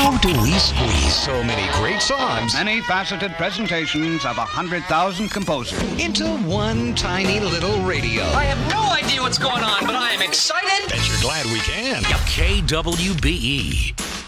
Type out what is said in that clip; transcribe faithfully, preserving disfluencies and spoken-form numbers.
How do we squeeze so many great songs Many faceted presentations of a hundred thousand composers into one tiny little radio? I have no idea what's going on, but I am excited. Bet you're glad we can. K W B E.